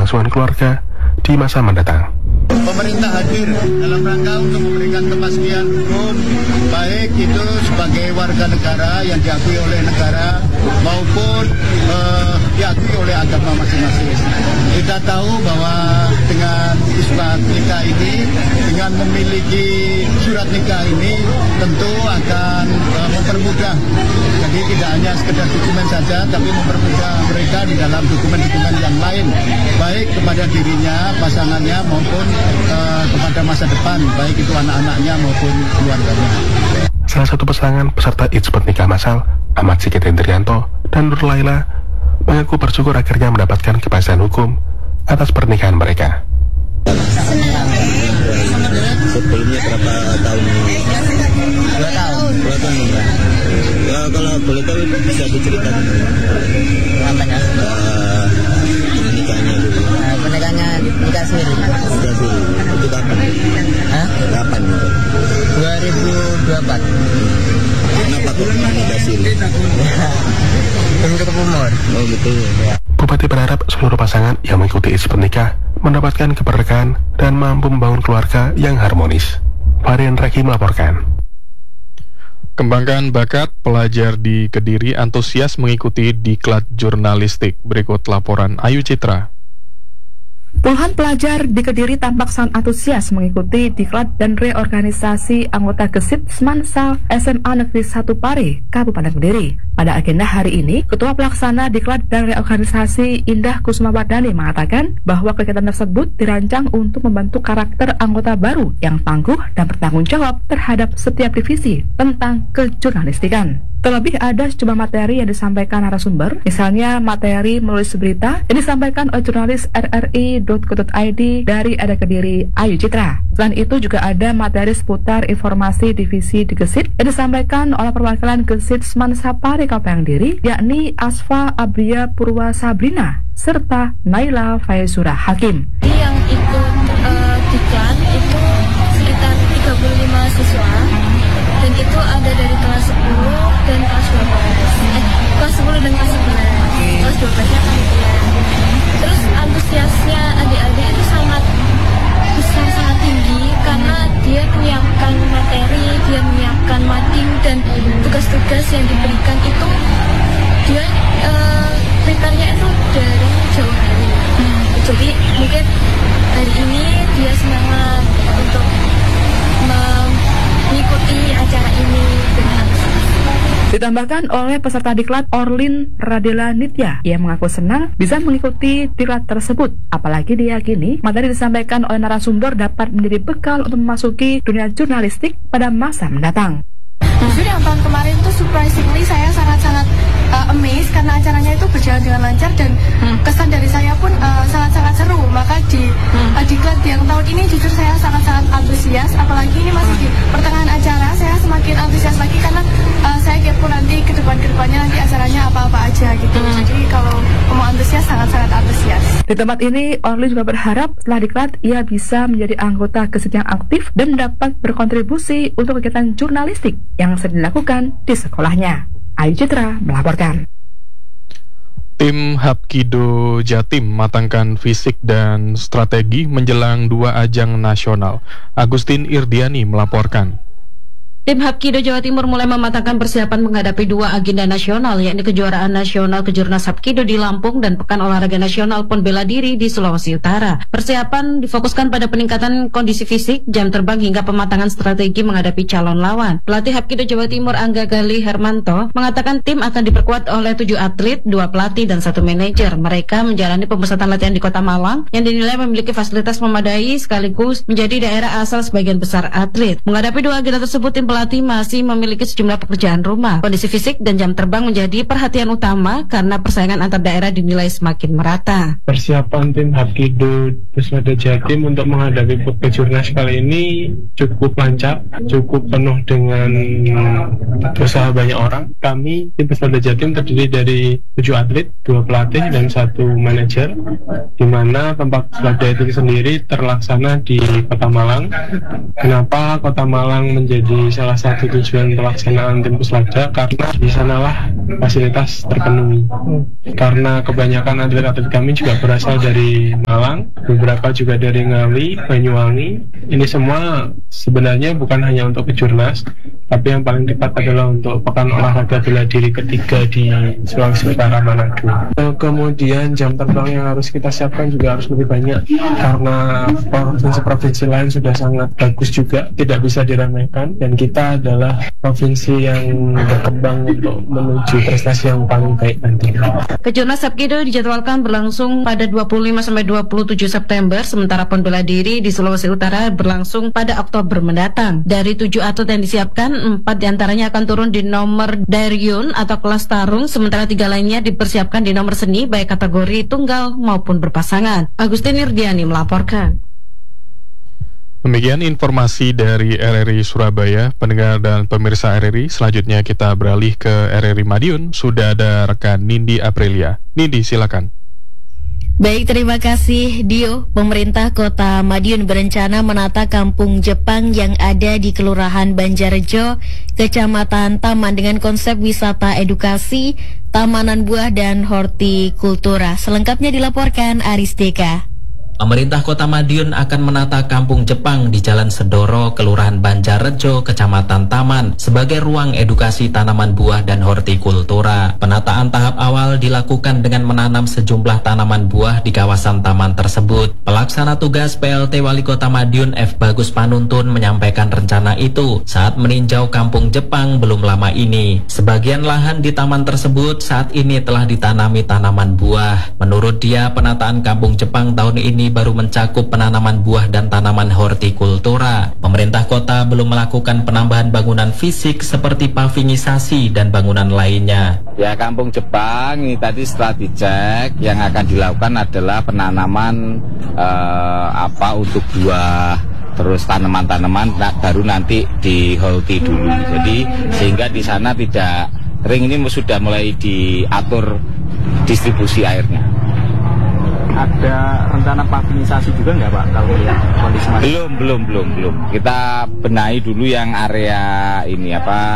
keberlangsungan keluarga di masa mendatang. Pemerintah hadir dalam rangka untuk memberikan kepastian hukum, baik itu sebagai warga negara yang diakui oleh negara maupun diakui oleh agama masing-masing. Kita tahu bahwa dengan isbat nikah ini, dengan memiliki surat nikah ini tentu akan mempermudah. Jadi tidak hanya sekedar dokumen saja, tapi mempermudah mereka di dalam dokumen-dokumen yang lain, baik kepada dirinya, pasangannya maupun kepada masa depan, baik itu anak-anaknya maupun keluarganya. Salah satu pasangan peserta isbat nikah massal, Ahmad Sigit Hendrianto dan Nur Laila, mengaku bersyukur akhirnya mendapatkan kepastian hukum atas pernikahan mereka. Sebelumnya berapa tahun ini? 2 tahun. 2 tahun enggak? Ya, kalau boleh tahu bisa diceritakan Apanya? Pernikahannya dulu. Pernikahannya nikah siri. Nikah dulu. Itu kapan? Hah? Kapan itu? 2024. Kenapa kok nikah siri? Untuk umur. Oh gitu ya. Bupati berharap seluruh pasangan yang mengikuti isbat nikah mendapatkan keberkahan dan mampu membangun keluarga yang harmonis. Varian Raki melaporkan. Kembangkan bakat, pelajar di Kediri antusias mengikuti diklat jurnalistik. Berikut laporan Ayu Citra. Puluhan pelajar di Kediri tampak sangat antusias mengikuti diklat dan reorganisasi anggota Gesit Smansal SMA Negeri 1 Pare, Kabupaten Kediri. Pada agenda hari ini, Ketua Pelaksana Diklat dan Reorganisasi Indah Kusumawardani mengatakan bahwa kegiatan tersebut dirancang untuk membentuk karakter anggota baru yang tangguh dan bertanggung jawab terhadap setiap divisi tentang kejurnalistikan. Terlebih ada sejumlah materi yang disampaikan narasumber, misalnya materi menulis berita yang disampaikan oleh jurnalis rri.co.id dari Ada Kediri, Ayu Citra. Selain itu juga ada materi seputar informasi divisi di Gesit yang disampaikan oleh perwakilan Gesit Smansapare Kabupaten Kediri, yakni Asfa Abria Purwa Sabrina serta Naila Faizura Hakim. Yang ikut diklat itu sekitar 35 siswa. Dan itu ada dari kelas 10 dan kelas 12. Kelas 10 dan kelas 11. Kelas 12-nya panitia. Terus antusiasnya adik-adik itu sangat besar, sangat tinggi karena dia menyiapkan materi, dia menyiapkan mading dan tugas-tugas yang diberikan itu dia prepare-nya itu dari jauh hari. Jadi mungkin hari ini dia semangat untuk mengikuti acara ini dengan antusias. Ditambahkan oleh peserta diklat Orlin Radela Nitya yang mengaku senang bisa mengikuti diklat tersebut. Apalagi diyakini materi disampaikan oleh narasumber dapat menjadi bekal untuk memasuki dunia jurnalistik pada masa mendatang. Jujur yang tahun kemarin tuh surprisingly saya sangat-sangat amazed karena acaranya itu berjalan dengan lancar dan kesan dari saya pun sangat-sangat seru. Maka di diklat yang tahun ini jujur saya sangat-sangat antusias, apalagi ini masih di pertengahan acara, saya semakin antusias lagi karena saya kepo nanti kedepannya nanti acaranya apa-apa aja gitu. Jadi kalau mau antusias sangat-sangat antusias. Di tempat ini, Orly juga berharap setelah diklat ia bisa menjadi anggota Gesit yang aktif dan dapat berkontribusi untuk kegiatan jurnalistik yang sedang dilakukan di sekolahnya. Ayu Citra melaporkan. Tim Hapkido Jatim matangkan fisik dan strategi menjelang 2 ajang nasional. Agustin Irdiani melaporkan. Tim Hapkido Jawa Timur mulai mematangkan persiapan menghadapi 2 agenda nasional, yakni Kejuaraan Nasional Kejurnas Hapkido di Lampung dan Pekan Olahraga Nasional Pon Bela Diri di Sulawesi Utara. Persiapan difokuskan pada peningkatan kondisi fisik, jam terbang hingga pematangan strategi menghadapi calon lawan. Pelatih Hapkido Jawa Timur Angga Gali Hermanto mengatakan tim akan diperkuat oleh 7 atlet, 2 pelatih dan 1 manajer. Mereka menjalani pemusatan latihan di Kota Malang yang dinilai memiliki fasilitas memadai sekaligus menjadi daerah asal sebagian besar atlet. Menghadapi 2 agenda tersebut, tim pelatih masih memiliki sejumlah pekerjaan rumah. Kondisi fisik dan jam terbang menjadi perhatian utama karena persaingan antar daerah dinilai semakin merata. Persiapan tim Hapkido Pusmada Jatim untuk menghadapi Kejurnas kali ini cukup lancar, cukup penuh dengan usaha banyak orang. Kami tim Pusmada Jatim terdiri dari 7 atlet, 2 pelatih dan 1 manajer, di mana tempat latihan itu sendiri terlaksana di Kota Malang. Kenapa Kota Malang menjadi salah salah satu tujuan pelaksanaan tim Puslada karena di sanalah fasilitas terpenuhi. Karena kebanyakan atlet-atlet kami juga berasal dari Malang, beberapa juga dari Ngawi, Banyuwangi. Ini semua sebenarnya bukan hanya untuk kejurnas, tapi yang paling tepat adalah untuk pekan olahraga bela diri ketiga di Sulawesi Utara Manado. Kemudian jam terbang yang harus kita siapkan juga harus lebih banyak karena provinsi-provinsi lain sudah sangat bagus juga, tidak bisa diremehkan, dan kita adalah provinsi yang berkembang untuk menuju prestasi yang paling baik nanti. Kejurnas Sapkido dijadwalkan berlangsung pada 25-27 September, sementara PON bela diri di Sulawesi Utara berlangsung pada Oktober mendatang. Dari 7 atlet yang disiapkan, 4 diantaranya akan turun di nomor Daryun atau kelas tarung, sementara 3 lainnya dipersiapkan di nomor seni baik kategori tunggal maupun berpasangan. Agustin Irdiani melaporkan. Demikian informasi dari RRI Surabaya. Pendengar dan pemirsa RRI, selanjutnya kita beralih ke RRI Madiun. Sudah ada rekan Nindi Aprilia. Nindi, silakan. Baik, terima kasih Dio. Pemerintah Kota Madiun berencana menata kampung Jepang yang ada di Kelurahan Banjarrejo, Kecamatan Taman dengan konsep wisata edukasi, tamanan buah dan hortikultura. Selengkapnya dilaporkan Aris Deka. Pemerintah Kota Madiun akan menata Kampung Jepang di Jalan Sedoro, Kelurahan Banjarrejo, Kecamatan Taman sebagai ruang edukasi tanaman buah dan hortikultura. Penataan tahap awal dilakukan dengan menanam sejumlah tanaman buah di kawasan taman tersebut. Pelaksana tugas PLT Wali Kota Madiun F. Bagus Panuntun menyampaikan rencana itu saat meninjau Kampung Jepang belum lama ini. Sebagian lahan di taman tersebut saat ini telah ditanami tanaman buah. Menurut dia, penataan Kampung Jepang tahun ini baru mencakup penanaman buah dan tanaman hortikultura. Pemerintah kota belum melakukan penambahan bangunan fisik seperti pavingisasi dan bangunan lainnya. Ya, Kampung Jepang ini tadi setelah dicek, yang akan dilakukan adalah penanaman untuk buah, terus tanaman-tanaman baru nanti di horti dulu. Jadi sehingga di sana tidak kering, ini sudah mulai diatur distribusi airnya. Ada rencana pavinisasi juga nggak Pak kalau lihat kondisi Madiun? Belum. Kita benahi dulu yang area ini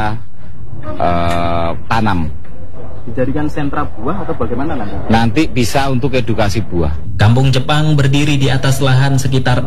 tanam. Dijadikan sentra buah atau bagaimana nanti? Nanti bisa untuk edukasi buah. Kampung Jepang berdiri di atas lahan sekitar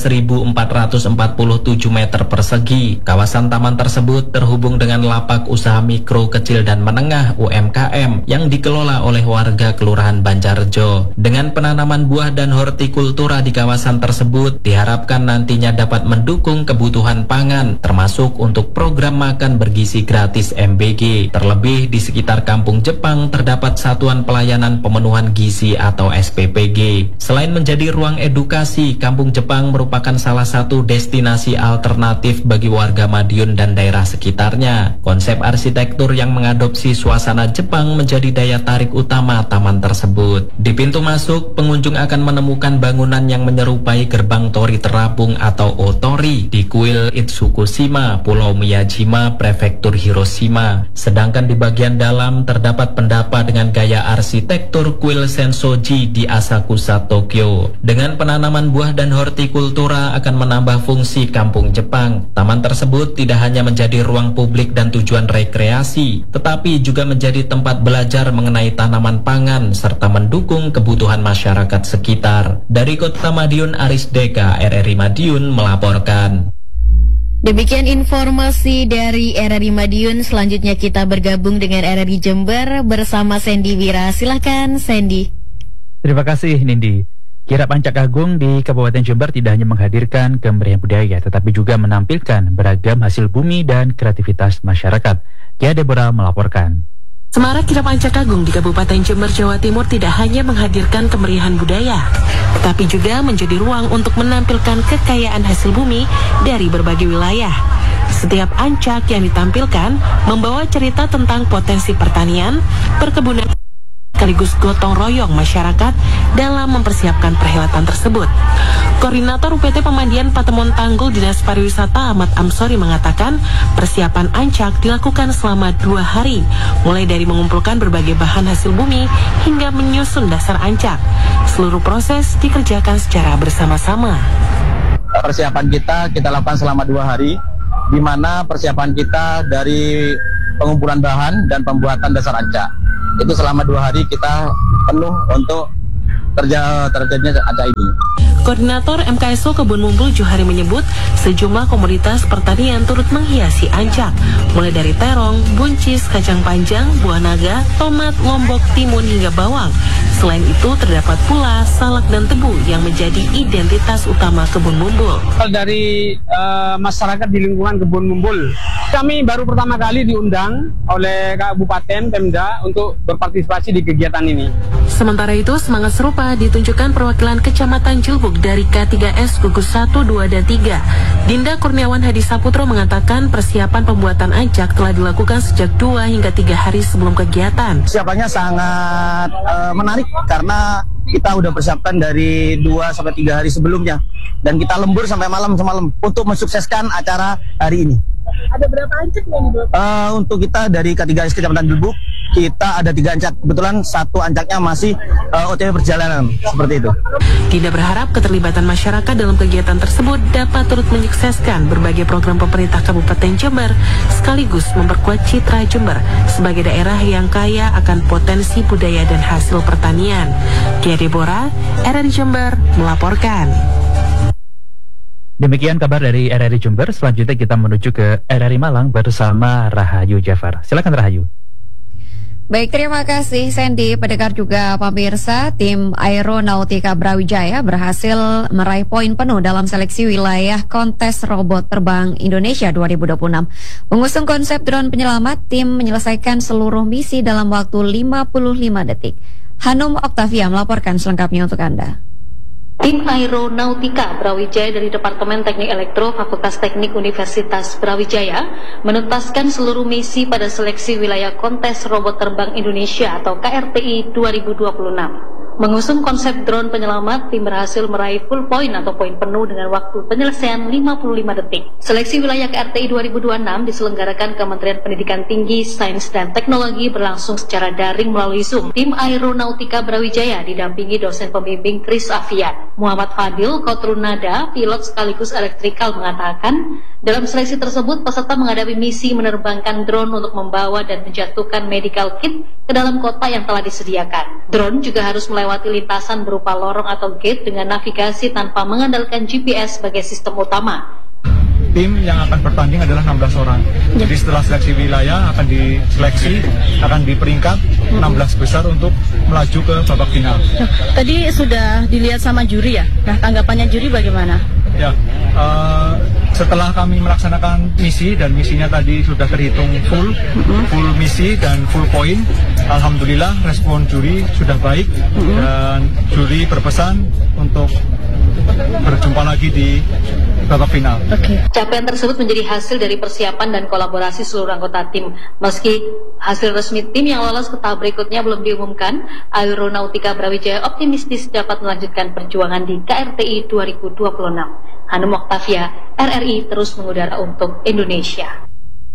16.447 meter persegi. Kawasan taman tersebut terhubung dengan lapak usaha mikro, kecil dan menengah UMKM yang dikelola oleh warga Kelurahan Banjarrejo. Dengan penanaman buah dan hortikultura di kawasan tersebut diharapkan nantinya dapat mendukung kebutuhan pangan, termasuk untuk program makan bergizi gratis MBG. Terlebih di sekitar Kampung Jepang terdapat Satuan Pelayanan Pemenuhan Gizi atau SPPG. Selain menjadi ruang edukasi, Kampung Jepang merupakan salah satu destinasi alternatif bagi warga Madiun dan daerah sekitarnya. Konsep arsitektur yang mengadopsi suasana Jepang menjadi daya tarik utama taman tersebut. Di pintu masuk, pengunjung akan menemukan bangunan yang menyerupai gerbang Tori Terapung atau Otori di kuil Itsukushima, Pulau Miyajima, Prefektur Hiroshima. Sedangkan di bagian dalam terdapat pendapa dengan gaya arsitektur kuil Sensoji di Asakusa, Tokyo. Dengan penanaman buah dan hortikultura akan menambah fungsi Kampung Jepang. Taman tersebut tidak hanya menjadi ruang publik dan tujuan rekreasi, tetapi juga menjadi tempat belajar mengenai tanaman pangan serta mendukung kebutuhan masyarakat sekitar. Dari Kota Madiun, Aris Deka, RRI Madiun melaporkan. Demikian informasi dari RRI Madiun. Selanjutnya kita bergabung dengan RRI Jember bersama Sandy Wira. Silakan Sandy. Terima kasih Nindi. Kirap Ancak Agung di Kabupaten Jember tidak hanya menghadirkan kemeriahan budaya, tetapi juga menampilkan beragam hasil bumi dan kreativitas masyarakat. Kia Deborah melaporkan. Semarak Kirap Ancak Agung di Kabupaten Jember, Jawa Timur tidak hanya menghadirkan kemeriahan budaya, tetapi juga menjadi ruang untuk menampilkan kekayaan hasil bumi dari berbagai wilayah. Setiap ancak yang ditampilkan membawa cerita tentang potensi pertanian, perkebunan, sekaligus gotong royong masyarakat dalam mempersiapkan perhelatan tersebut. Koordinator UPT Pemandian Patemon Tanggul Dinas Pariwisata Ahmad Amsori mengatakan persiapan ancak dilakukan selama 2 hari, mulai dari mengumpulkan berbagai bahan hasil bumi hingga menyusun dasar ancak. Seluruh proses dikerjakan secara bersama-sama. Persiapan kita lakukan selama 2 hari. di mana persiapan kita dari pengumpulan bahan dan pembuatan dasar ancak. Itu selama 2 hari kita penuh untuk terjadinya ancak ini. Koordinator MKSO Kebun Mumbul Johari menyebut sejumlah komoditas pertanian turut menghiasi ancak, mulai dari terong, buncis, kacang panjang, buah naga, tomat, lombok, timun hingga bawang. Selain itu terdapat pula salak dan tebu yang menjadi identitas utama Kebun Mumbul. Dari masyarakat di lingkungan Kebun Mumbul, kami baru pertama kali diundang oleh Kabupaten Pemda untuk berpartisipasi di kegiatan ini. Sementara itu semangat serupa ditunjukkan perwakilan Kecamatan Cilbuk dari K3S Gugus 1, 2, dan 3. Dinda Kurniawan Hadi Saputro mengatakan persiapan pembuatan ancak telah dilakukan sejak 2 hingga 3 hari sebelum kegiatan. Persiapannya sangat menarik karena kita udah persiapkan dari 2-3 hari sebelumnya. Dan kita lembur sampai malam semalam untuk mensukseskan acara hari ini. Ada berapa ancak yang dibawa? Untuk kita dari K3S Kecamatan Cilbuk, kita ada 3 ancak. Kebetulan 1 ancaknya masih OTW perjalanan, seperti itu. Dinda berharap keterlibatan masyarakat dalam kegiatan tersebut dapat turut menyukseskan berbagai program pemerintah Kabupaten Jember, sekaligus memperkuat citra Jember sebagai daerah yang kaya akan potensi budaya dan hasil pertanian. Kia Deborah, RRI Jember, melaporkan. Demikian kabar dari RRI Jember. Selanjutnya kita menuju ke RRI Malang bersama Rahayu Jafar. Silakan Rahayu. Baik, terima kasih Sandy. Pendengar juga pemirsa, tim Aeronautika Brawijaya berhasil meraih poin penuh dalam seleksi wilayah kontes robot terbang Indonesia 2026. Mengusung konsep drone penyelamat, tim menyelesaikan seluruh misi dalam waktu 55 detik. Hanum Oktavia melaporkan selengkapnya untuk Anda. Tim Aeronautika Brawijaya dari Departemen Teknik Elektro Fakultas Teknik Universitas Brawijaya menuntaskan seluruh misi pada seleksi wilayah kontes robot terbang Indonesia atau KRTI 2026. Mengusung konsep drone penyelamat, tim berhasil meraih full point atau poin penuh dengan waktu penyelesaian 55 detik. Seleksi wilayah KRTI 2026 diselenggarakan Kementerian Pendidikan Tinggi, Sains dan Teknologi berlangsung secara daring melalui Zoom. Tim Aeronautika Brawijaya didampingi dosen pembimbing Kris Afian. Muhammad Fadil, Kotrunada, pilot sekaligus elektrikal mengatakan, dalam seleksi tersebut peserta menghadapi misi menerbangkan drone untuk membawa dan menjatuhkan medical kit ke dalam kota yang telah disediakan. Drone juga harus melewati lintasan berupa lorong atau gate dengan navigasi tanpa mengandalkan GPS sebagai sistem utama. Tim yang akan bertanding adalah 16 orang. Jadi setelah seleksi wilayah akan diseleksi, akan diperingkat 16 besar untuk melaju ke babak final. Tadi sudah dilihat sama juri ya? Nah, tanggapannya juri bagaimana? Ya, setelah kami melaksanakan misi dan misinya tadi sudah terhitung full misi dan full point, alhamdulillah respon juri sudah baik dan juri berpesan untuk berjumpa lagi di babak final. Capaian tersebut menjadi hasil dari persiapan dan kolaborasi seluruh anggota tim. Meski hasil resmi tim yang lolos ke tahap berikutnya belum diumumkan, Aeronautika Brawijaya optimistis dapat melanjutkan perjuangan di KRTI 2026. Hanum Oktavia, RRI terus mengudara untuk Indonesia.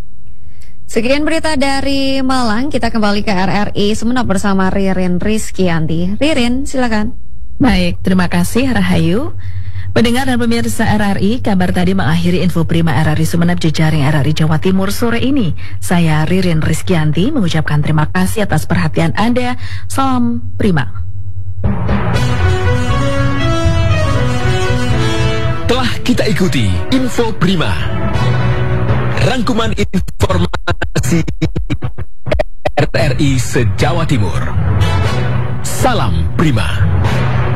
Sekian berita dari Malang, kita kembali ke RRI Sumeneb bersama Ririn Rizkyanti. Ririn, silakan. Baik, terima kasih Rahayu. Pendengar dan pemirsa RRI, kabar tadi mengakhiri info prima RRI Sumeneb jejaring RRI Jawa Timur sore ini. Saya Ririn Rizkyanti mengucapkan terima kasih atas perhatian Anda. Salam prima. Telah kita ikuti info prima, rangkuman informasi RRI se-Jawa Timur. Salam prima.